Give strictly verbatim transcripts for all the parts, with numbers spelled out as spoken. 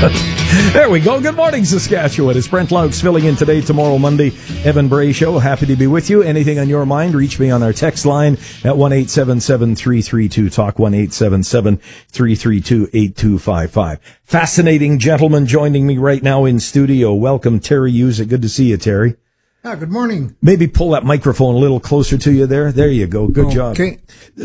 There we go. Good morning, Saskatchewan. It's Brent Laux filling in today, tomorrow, Monday. Evan Bray Show. Happy to be with you. Anything on your mind, reach me on our text line at one eight seven seven, three three two, talk, one eight seven seven, three three two, eight two five five. Fascinating gentleman joining me right now in studio. Welcome, Terry Usick. Good to see you, Terry. Ah, good morning. Maybe pull that microphone a little closer to you there. There you go. Good job. Okay.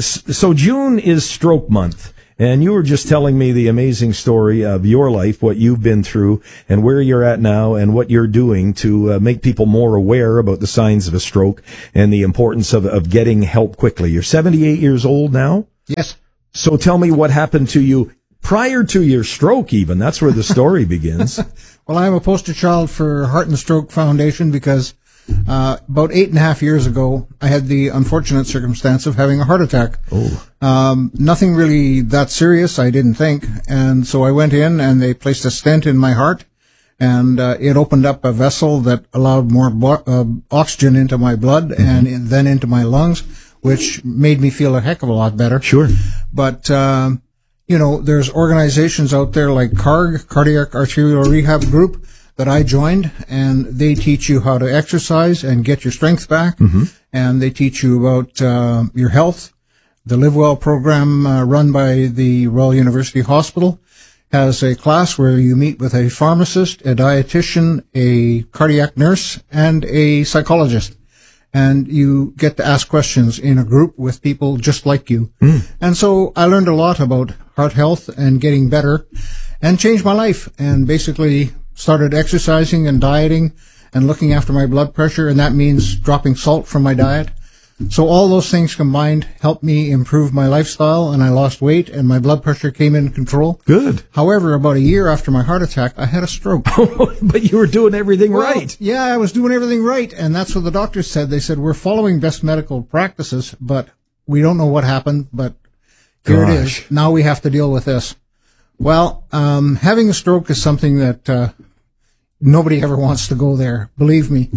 So June is Stroke Month. And you were just telling me the amazing story of your life, what you've been through, and where you're at now, and what you're doing to uh, make people more aware about the signs of a stroke and the importance of, of getting help quickly. You're seventy-eight years old now? Yes. So tell me what happened to you prior to your stroke even. That's where the story begins. Well, I'm a poster child for Heart and Stroke Foundation because uh, about eight and a half years ago, I had the unfortunate circumstance of having a heart attack. Oh. Um, nothing really that serious, I didn't think. And so I went in and they placed a stent in my heart, and uh, it opened up a vessel that allowed more bo- uh, oxygen into my blood mm-hmm. and in, then into my lungs, which made me feel a heck of a lot better. Sure. But, um, you know, there's organizations out there like C A R G, Cardiac Arterial Rehab Group, that I joined, and they teach you how to exercise and get your strength back, mm-hmm. and they teach you about uh, your health. The Live Well program uh, run by the Royal University Hospital has a class where you meet with a pharmacist, a dietitian, a cardiac nurse, and a psychologist. And you get to ask questions in a group with people just like you. Mm. And so I learned a lot about heart health and getting better and changed my life, and basically started exercising and dieting and looking after my blood pressure, and that means dropping salt from my diet. So all those things combined helped me improve my lifestyle, and I lost weight, and my blood pressure came in control. Good. However, about a year after my heart attack, I had a stroke. But you were doing everything well, right. Yeah, I was doing everything right, and that's what the doctors said. They said, we're following best medical practices, but we don't know what happened, but here Gosh. it is. Now we have to deal with this. Well, um, having a stroke is something that uh, nobody ever wants to go there, believe me.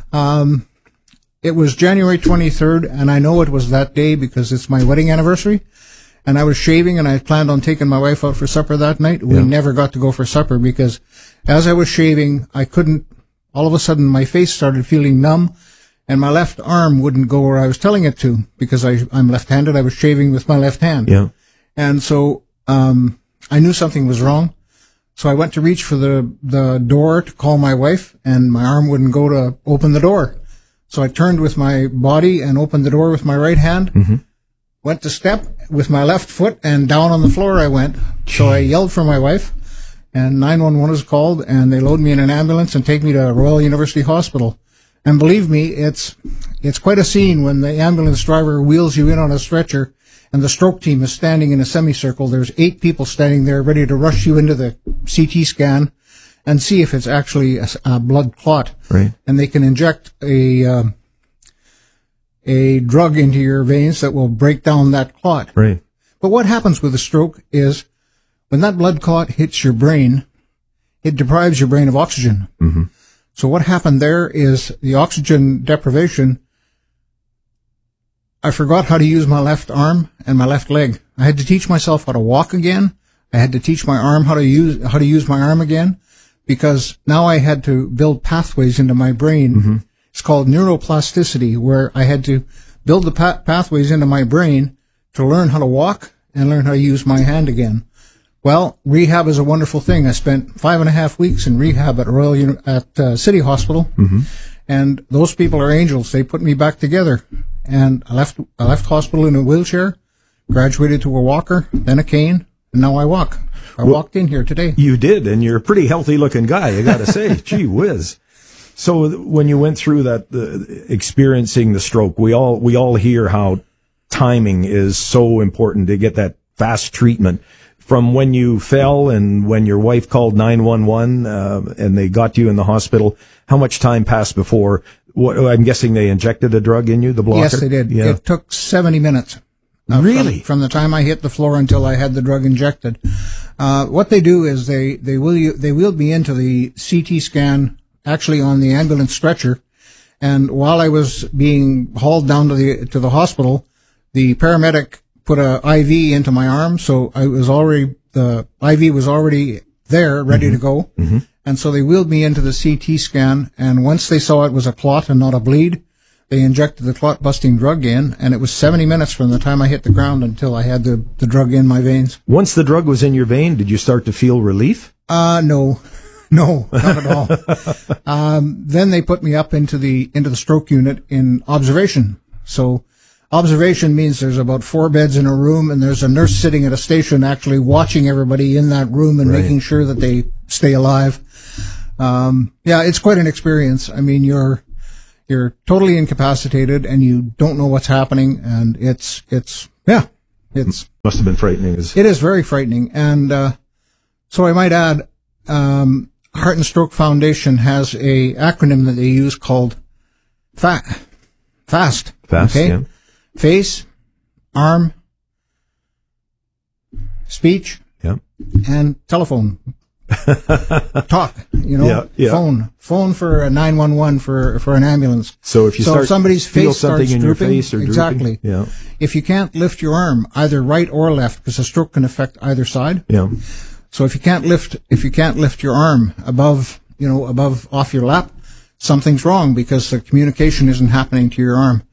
Um, it was January twenty-third, and I know it was that day because it's my wedding anniversary, and I was shaving, and I planned on taking my wife out for supper that night. We yeah. never got to go for supper because as I was shaving, I couldn't, all of a sudden my face started feeling numb, and my left arm wouldn't go where I was telling it to because I, I'm left-handed. I was shaving with my left hand. Yeah. And so um I knew something was wrong. So I went to reach for the, the door to call my wife, and my arm wouldn't go to open the door. So I turned with my body and opened the door with my right hand, mm-hmm. went to step with my left foot, and down on the floor I went. So I yelled for my wife, and nine one one was called, and they load me in an ambulance and take me to Royal University Hospital. And believe me, it's, it's quite a scene when the ambulance driver wheels you in on a stretcher, and the stroke team is standing in a semicircle. There's eight people standing there ready to rush you into the C T scan and see if it's actually a, a blood clot. Right. And they can inject a uh, a drug into your veins that will break down that clot. Right. But what happens with a stroke is when that blood clot hits your brain, it deprives your brain of oxygen. Mm-hmm. So what happened there is the oxygen deprivation. I forgot how to use my left arm and my left leg. I had to teach myself how to walk again. I had to teach my arm how to use, how to use my arm again, because now I had to build pathways into my brain. Mm-hmm. It's called neuroplasticity, where I had to build the pa- pathways into my brain to learn how to walk and learn how to use my hand again. Well, rehab is a wonderful thing. I spent five and a half weeks in rehab at Royal Uni- at uh, City Hospital. Mm-hmm. And those people are angels. They put me back together. And I left, I left hospital in a wheelchair, graduated to a walker, then a cane, and now I walk. I well, walked in here today. You did, and you're a pretty healthy looking guy, I gotta say. Gee whiz. So when you went through that, uh, experiencing the stroke, we all, we all hear how timing is so important to get that fast treatment. From when you fell and when your wife called nine one one, uh, and they got you in the hospital, how much time passed before? What, I'm guessing they injected a drug in you, the blocker? Yes, they did. Yeah. It took seventy minutes. Uh, really? From, from the time I hit the floor until I had the drug injected. Uh, what they do is they, they will, they wheeled me into the C T scan, actually on the ambulance stretcher. And while I was being hauled down to the, to the hospital, the paramedic put a I V into my arm. So I was already, the I V was already there, ready mm-hmm. to go. Mm-hmm. And so they wheeled me into the C T scan, and once they saw it was a clot and not a bleed, they injected the clot-busting drug in, and it was seventy minutes from the time I hit the ground until I had the, the drug in my veins. Once the drug was in your vein, did you start to feel relief? Uh, no. No, not at all. um, then they put me up into the into the stroke unit in observation. So observation means there's about four beds in a room, and there's a nurse sitting at a station actually watching everybody in that room and right. making sure that they stay alive. Um, yeah, it's quite an experience. I mean, you're you're totally incapacitated and you don't know what's happening, and it's it's yeah, it's must have been frightening. It is very frightening, and uh, so I might add. Um, Heart and Stroke Foundation has a acronym that they use called FA- FAST. FAST, okay? yeah. Face, arm, speech, yeah. and telephone. Talk, you know, yeah, yeah. phone. Phone for a nine one one for, for an ambulance. So if you so start if somebody's feel face something starts in drooping, your face or exactly. drooping, yeah. If you can't lift your arm, either right or left, because a stroke can affect either side. Yeah. So if you can't lift, if you can't lift your arm above, you know, above off your lap, something's wrong because the communication isn't happening to your arm.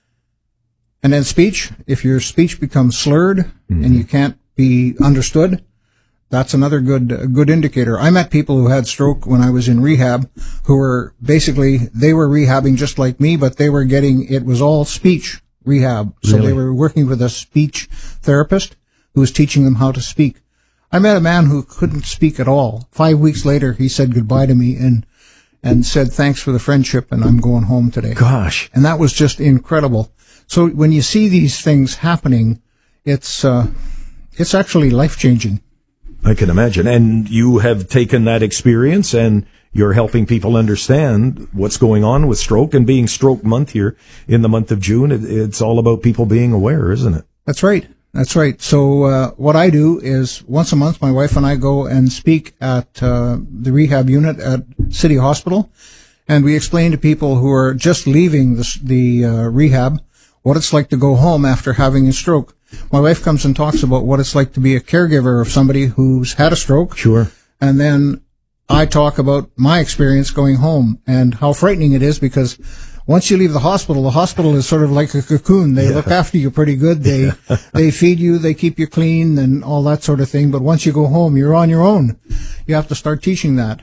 And then speech, if your speech becomes slurred mm-hmm. and you can't be understood, that's another good, good indicator. I met people who had stroke when I was in rehab who were basically, they were rehabbing just like me, but they were getting, it was all speech rehab. So really? They were working with a speech therapist who was teaching them how to speak. I met a man who couldn't speak at all. Five weeks later, he said goodbye to me and and said, thanks for the friendship, and I'm going home today. Gosh. And that was just incredible. So when you see these things happening, it's uh, it's actually life-changing. I can imagine. And you have taken that experience, and you're helping people understand what's going on with stroke. And being Stroke Month here in the month of June, it, it's all about people being aware, isn't it? That's right. That's right. So uh, what I do is once a month, my wife and I go and speak at uh, the rehab unit at City Hospital, and we explain to people who are just leaving the, the uh, rehab what it's like to go home after having a stroke. My wife comes and talks about what it's like to be a caregiver of somebody who's had a stroke. Sure. And then I talk about my experience going home and how frightening it is because once you leave the hospital, the hospital is sort of like a cocoon. They yeah. look after you pretty good. They yeah. they feed you, they keep you clean and all that sort of thing. But once you go home, you're on your own. You have to start teaching that.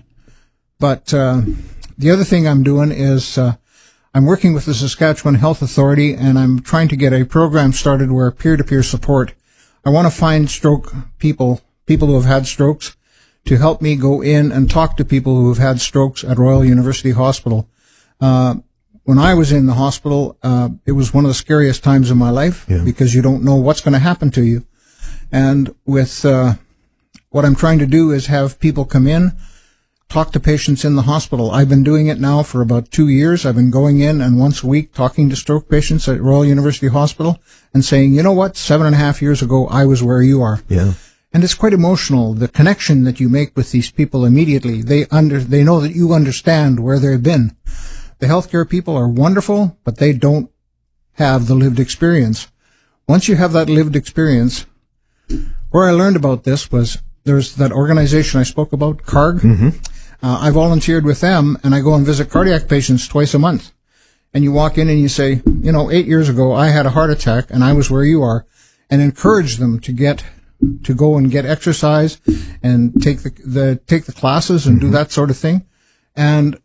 But uh, the other thing I'm doing is uh, I'm working with the Saskatchewan Health Authority, and I'm trying to get a program started where peer-to-peer support. I want to find stroke people, people who have had strokes, to help me go in and talk to people who have had strokes at Royal University Hospital. Uh, When I was in the hospital, uh, it was one of the scariest times of my life yeah. because you don't know what's going to happen to you. And with uh, what I'm trying to do is have people come in, talk to patients in the hospital. I've been doing it now for about two years. I've been going in and once a week talking to stroke patients at Royal University Hospital and saying, you know what, seven and a half years ago, I was where you are. Yeah. And it's quite emotional, the connection that you make with these people immediately. They under they know that you understand where they've been. The healthcare people are wonderful, but they don't have the lived experience. Once you have that lived experience, where I learned about this was there's that organization I spoke about, C A R G. Mm-hmm. Uh, I volunteered with them, and I go and visit cardiac patients twice a month. And you walk in and you say, you know, eight years ago I had a heart attack, and I was where you are, and encourage them to get to go and get exercise and take the, the take the classes and mm-hmm. do that sort of thing. And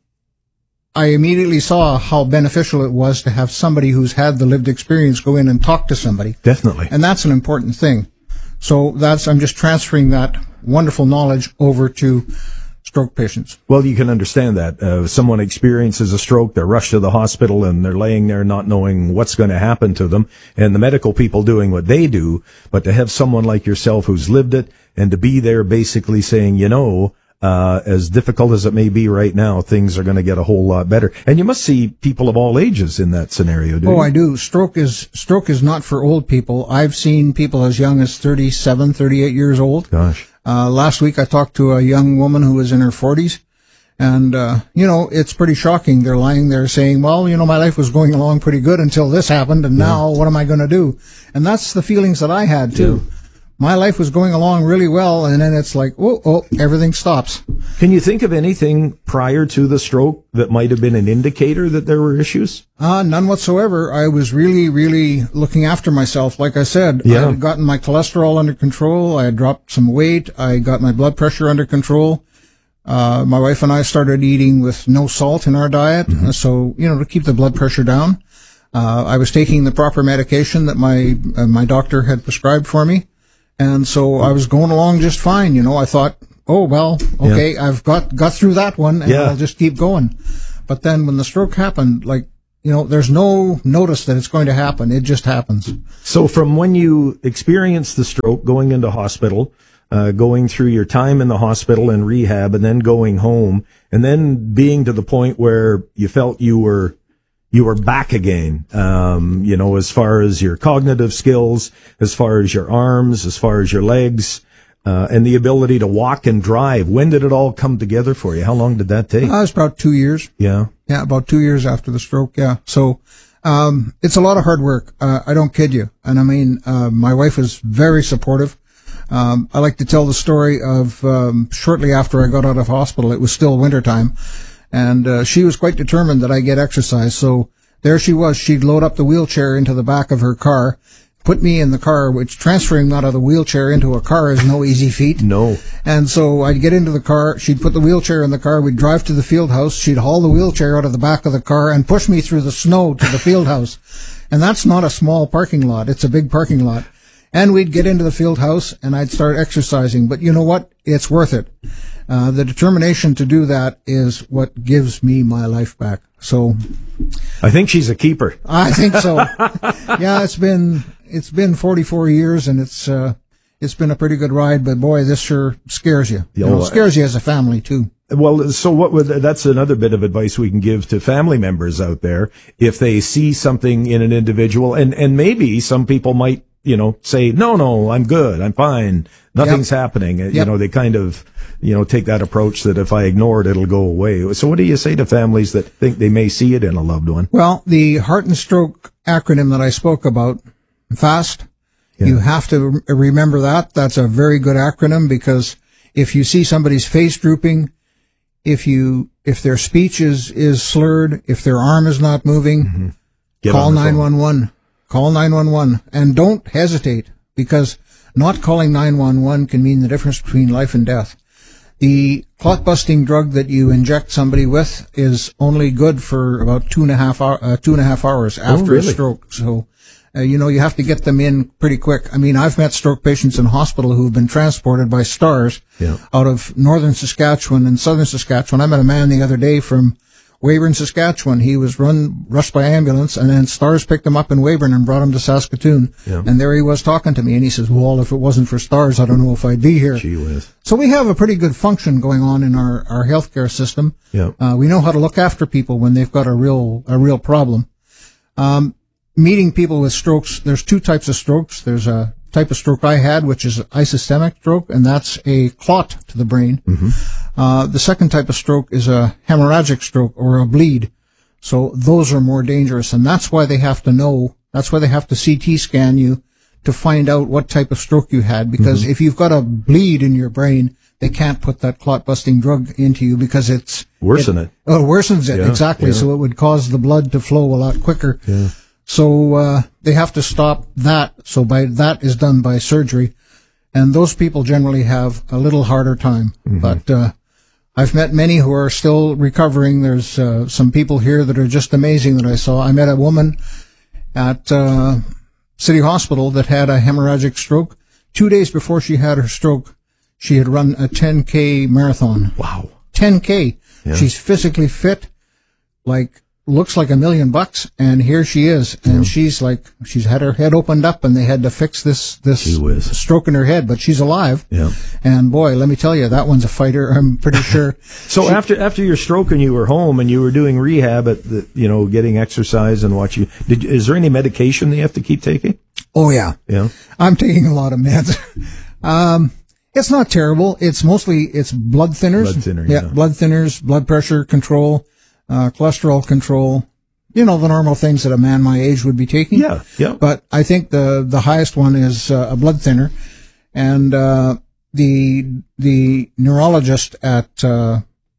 I immediately saw how beneficial it was to have somebody who's had the lived experience go in and talk to somebody. Definitely. And that's an important thing. So that's, I'm just transferring that wonderful knowledge over to stroke patients. Well, you can understand that. Uh, someone experiences a stroke, they're rushed to the hospital and they're laying there not knowing what's going to happen to them, and the medical people doing what they do, but to have someone like yourself who's lived it and to be there basically saying, you know, Uh, as difficult as it may be right now, things are going to get a whole lot better. And you must see people of all ages in that scenario, do you? Oh, I do. Stroke is, stroke is not for old people. I've seen people as young as thirty-seven, thirty-eight years old. Gosh. Uh, last week I talked to a young woman who was in her forties. And, uh, you know, it's pretty shocking. They're lying there saying, well, you know, my life was going along pretty good until this happened. And yeah. now what am I going to do? And that's the feelings that I had too. Yeah. my life was going along really well, and then it's like, oh, oh, everything stops. Can you think of anything prior to the stroke that might have been an indicator that there were issues? Uh, none whatsoever. I was really, really looking after myself. Like I said, Yeah. I had gotten my cholesterol under control. I had dropped some weight. I got my blood pressure under control. Uh, my wife and I started eating with no salt in our diet. Mm-hmm. So, you know, to keep the blood pressure down. Uh, I was taking the proper medication that my, uh, my doctor had prescribed for me. And so I was going along just fine. You know, I thought, oh, well, okay, yeah. I've got, got through that one and yeah. I'll just keep going. But then when the stroke happened, like, you know, there's no notice that it's going to happen. It just happens. So from when you experienced the stroke, going into hospital, uh, going through your time in the hospital and rehab, and then going home, and then being to the point where you felt you were you were back again, um, you know, as far as your cognitive skills, as far as your arms, as far as your legs, uh, and the ability to walk and drive. When did it all come together for you? How long did that take? Uh, it was about two years. Yeah. Yeah, about two years after the stroke, yeah. So, um, it's a lot of hard work. Uh, I don't kid you. And I mean, uh, my wife was very supportive. Um, I like to tell the story of, um, shortly after I got out of hospital, it was still wintertime. And uh, she was quite determined that I get exercise. So there she was. She'd load up the wheelchair into the back of her car, put me in the car, which transferring out of the wheelchair into a car is no easy feat. No. And so I'd get into the car. She'd put the wheelchair in the car. We'd drive to the field house. She'd haul the wheelchair out of the back of the car and push me through the snow to the field house. And that's not a small parking lot. It's a big parking lot. And we'd get into the field house and I'd start exercising. But you know what? It's worth it. Uh, the determination to do that is what gives me my life back. So I think she's a keeper. I think so. Yeah, it's been, it's been forty-four years and it's, uh, it's been a pretty good ride, but boy, this sure scares you. You know, it scares you as a family too. Well, so what would, that's another bit of advice we can give to family members out there. If they see something in an individual, and, and maybe some people might, you know, say, no, no, I'm good. I'm fine. Nothing's yep. happening. Yep. You know, they kind of, you know, take that approach that if I ignore it, it'll go away. So what do you say to families that think they may see it in a loved one? Well, the heart and stroke acronym that I spoke about, FAST, yeah. you have to remember that. That's a very good acronym, because if you see somebody's face drooping, if you, if their speech is, is slurred, if their arm is not moving, mm-hmm. call nine one one. Call nine one one, and don't hesitate, because not calling nine one one can mean the difference between life and death. The clot-busting drug that you inject somebody with is only good for about two and a half hour, uh, two and a half hours after oh, really? a stroke. So, uh, you know, you have to get them in pretty quick. I mean, I've met stroke patients in hospital who've been transported by STARS yeah. out of northern Saskatchewan and southern Saskatchewan. I met a man the other day from Weyburn, Saskatchewan. He was run, rushed by ambulance, and then STARS picked him up in Weyburn and brought him to Saskatoon. Yeah. And there he was talking to me, and he says, well, if it wasn't for STARS, I don't know if I'd be here. Gee whiz. So we have a pretty good function going on in our, our healthcare system. Yeah. Uh, we know how to look after people when they've got a real, a real problem. Um, meeting people with strokes, there's two types of strokes. There's a type of stroke I had, which is isostemic stroke, and that's a clot to the brain. Mm-hmm. Uh, the second type of stroke is a hemorrhagic stroke or a bleed. So those are more dangerous, and that's why they have to know, that's why they have to C T scan you to find out what type of stroke you had, because mm-hmm. if you've got a bleed in your brain, they can't put that clot-busting drug into you because it's... Worsen it. it. Oh, it worsens it, yeah, exactly. Yeah. So it would cause the blood to flow a lot quicker. Yeah. So, uh, they have to stop that. So by, that is done by surgery. And those people generally have a little harder time. Mm-hmm. But, uh, I've met many who are still recovering. There's, uh, some people here that are just amazing that I saw. I met a woman at, uh, City Hospital that had a hemorrhagic stroke. Two days before she had her stroke, she had run a ten K marathon. Wow. ten K. Yeah. She's physically fit, like, looks like a million bucks, and here she is, and yeah. she's like, she's had her head opened up, and they had to fix this, this stroke in her head, but she's alive. Yeah. And boy, let me tell you, that one's a fighter, I'm pretty sure. So she, after, after your stroke and you were home and you were doing rehab at the, you know, getting exercise and watching, did, is there any medication that you have to keep taking? Oh yeah. Yeah. I'm taking a lot of meds. um, it's not terrible. It's mostly, it's blood thinners. Blood thinner, yeah. yeah. Blood thinners, blood pressure control. Uh, cholesterol control, you know, the normal things that a man my age would be taking. Yeah, yeah. But I think the, the highest one is uh, a blood thinner. And uh, the the neurologist at uh,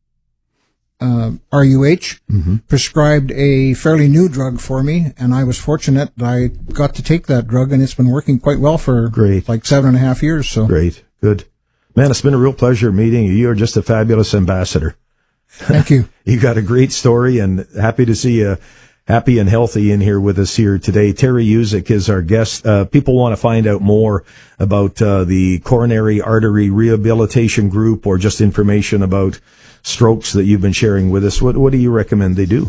uh, R U H mm-hmm. prescribed a fairly new drug for me, and I was fortunate that I got to take that drug, and it's been working quite well for Great. like seven and a half years. So Great. Good. Man, it's been a real pleasure meeting you. You're just a fabulous ambassador. Thank you. You got a great story, and happy to see you happy and healthy in here with us here today. Terry Usick is our guest. Uh, people want to find out more about uh, the coronary artery rehabilitation group, or just information about strokes that you've been sharing with us. What, what do you recommend they do?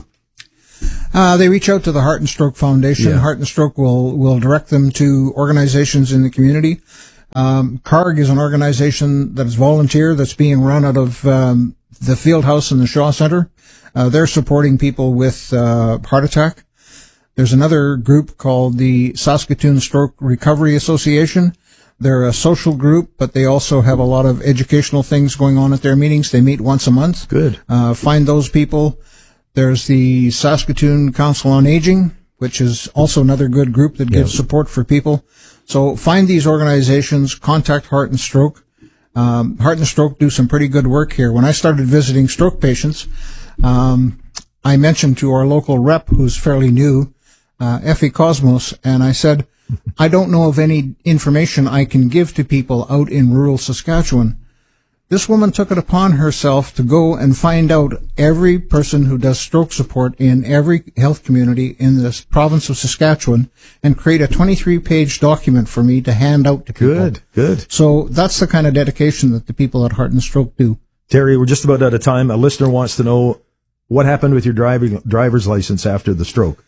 Uh, they reach out to the Heart and Stroke Foundation. Yeah. Heart and Stroke will, will direct them to organizations in the community. Um, C A R G is an organization that is volunteer, that's being run out of um, the Field House and the Shaw Center. Uh, they're supporting people with uh, heart attack. There's another group called the Saskatoon Stroke Recovery Association. They're a social group, but they also have a lot of educational things going on at their meetings. They meet once a month. Good. Uh, find those people. There's the Saskatoon Council on Aging, which is also another good group that gives yeah. support for people. So find these organizations, contact Heart and Stroke. Um, Heart and Stroke do some pretty good work here. When I started visiting stroke patients, um, I mentioned to our local rep, who's fairly new, uh, Effie Cosmos, and I said, I don't know of any information I can give to people out in rural Saskatchewan. This woman took it upon herself to go and find out every person who does stroke support in every health community in this province of Saskatchewan and create a twenty-three page document for me to hand out to people. Good, good. So that's the kind of dedication that the people at Heart and Stroke do. Terry, we're just about out of time. A listener wants to know what happened with your driving driver's license after the stroke.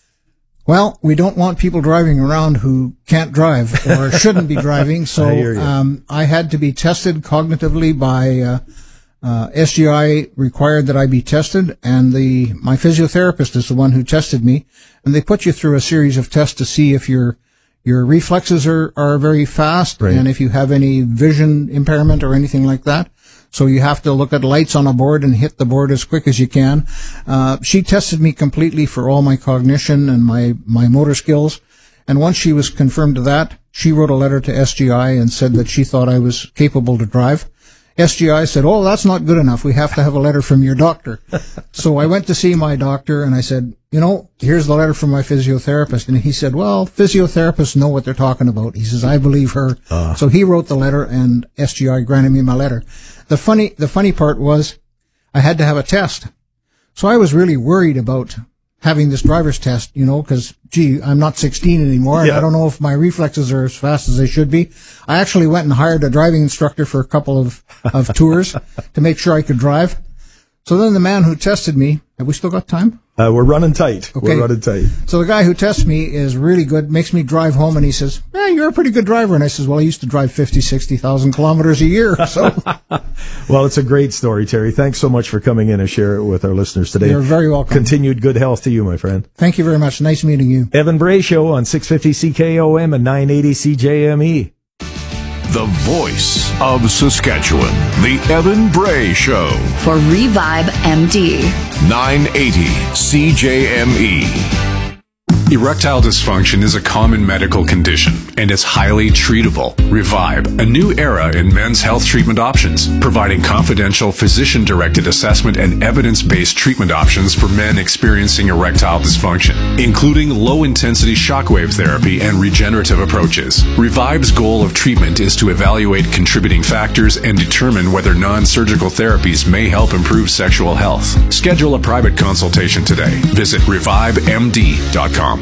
Well, we don't want people driving around who can't drive or shouldn't be driving. So I, um, I had to be tested cognitively by uh, uh, S G I required that I be tested, and the my physiotherapist is the one who tested me. And they put you through a series of tests to see if your your reflexes are are very fast, right. and if you have any vision impairment or anything like that. So you have to look at lights on a board and hit the board as quick as you can. Uh, she tested me completely for all my cognition and my, my motor skills. And once she was confirmed to that, she wrote a letter to S G I and said that she thought I was capable to drive. S G I said, oh, that's not good enough. We have to have a letter from your doctor. So I went to see my doctor and I said, you know, here's the letter from my physiotherapist. And he said, well, physiotherapists know what they're talking about. He says, I believe her. Uh. So he wrote the letter and S G I granted me my letter. The funny, the funny part was I had to have a test. So I was really worried about having this driver's test, you know, because, gee, I'm not sixteen anymore, and yeah. I don't know if my reflexes are as fast as they should be. I actually went and hired a driving instructor for a couple of, of tours to make sure I could drive. So then the man who tested me, have we still got time? Uh, we're running tight. Okay. We're running tight. So the guy who tests me is really good, makes me drive home, and he says, eh, you're a pretty good driver. And I says, well, I used to drive fifty, sixty thousand kilometers a year. So, well, it's a great story, Terry. Thanks so much for coming in and share it with our listeners today. You're very welcome. Continued good health to you, my friend. Thank you very much. Nice meeting you. Evan Bray Show on six fifty C K O M and nine eighty C J M E. The voice of Saskatchewan, The Evan Bray Show. For Revive M D. nine eighty C J M E. Erectile dysfunction is a common medical condition, and it's highly treatable. Revive, a new era in men's health treatment options, providing confidential physician-directed assessment and evidence-based treatment options for men experiencing erectile dysfunction, including low-intensity shockwave therapy and regenerative approaches. Revive's goal of treatment is to evaluate contributing factors and determine whether non-surgical therapies may help improve sexual health. Schedule a private consultation today. Visit revive m d dot com.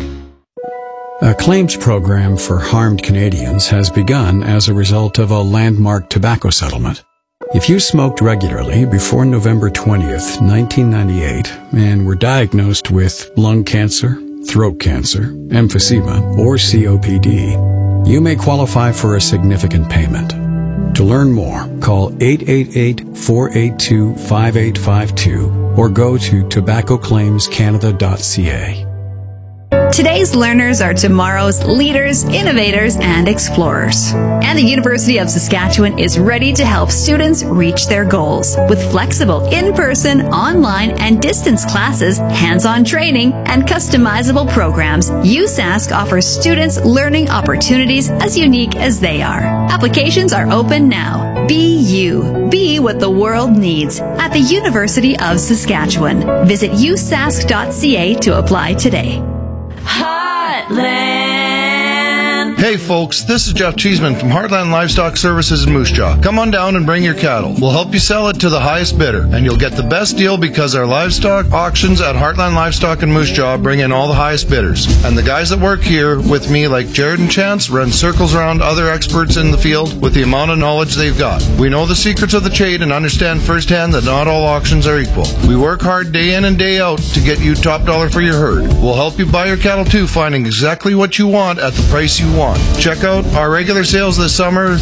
A claims program for harmed Canadians has begun as a result of a landmark tobacco settlement. If you smoked regularly before November twentieth, nineteen ninety-eight, and were diagnosed with lung cancer, throat cancer, emphysema, or C O P D, you may qualify for a significant payment. To learn more, call eight eight eight, four eight two, five eight five two or go to tobacco claims canada dot c a. Today's learners are tomorrow's leaders, innovators, and explorers. And the University of Saskatchewan is ready to help students reach their goals. With flexible in-person, online, and distance classes, hands-on training, and customizable programs, U S A S C offers students learning opportunities as unique as they are. Applications are open now. Be you. Be what the world needs at the University of Saskatchewan. Visit u s a s c dot c a to apply today. Heartland. Hey folks, this is Jeff Cheeseman from Heartland Livestock Services in Moose Jaw. Come on down and bring your cattle. We'll help you sell it to the highest bidder, and you'll get the best deal because our livestock auctions at Heartland Livestock in Moose Jaw bring in all the highest bidders. And the guys that work here with me, like Jared and Chance, run circles around other experts in the field with the amount of knowledge they've got. We know the secrets of the trade and understand firsthand that not all auctions are equal. We work hard day in and day out to get you top dollar for your herd. We'll help you buy your cattle too, finding exactly what you want at the price you want. Check out our regular sales this summer